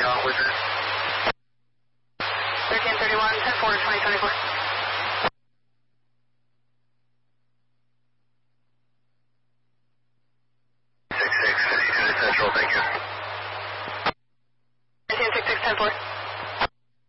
on with it. 1331, 10-4, 2024. 66, 52 to Central, thank you. 1966, 10-4.